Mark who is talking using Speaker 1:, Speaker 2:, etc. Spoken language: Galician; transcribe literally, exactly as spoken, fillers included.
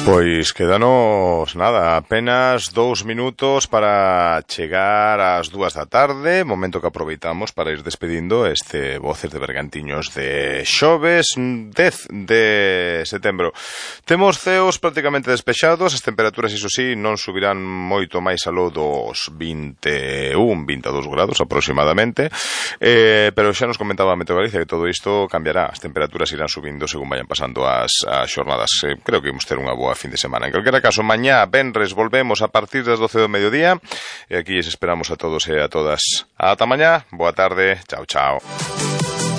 Speaker 1: Pois quedanos, nada, apenas dous minutos para chegar ás dúas da tarde, momento que aproveitamos para ir despedindo este Voces de Bergantiños de xoves dez de setembro. Temos ceos prácticamente despexados, as temperaturas, iso sí, non subirán moito máis aló dos vinte e un, vinte e dous grados aproximadamente, eh, pero xa nos comentaba a Meteo Galicia que todo isto cambiará, as temperaturas irán subindo según vayan pasando as, as xornadas. Eh, creo que imos ter unha boa fin de semana. En calquera caso, mañá, venres, volvemos a partir das doce do mediodía e aquí les esperamos a todos e a todas. Ata mañá, boa tarde, chao, chao.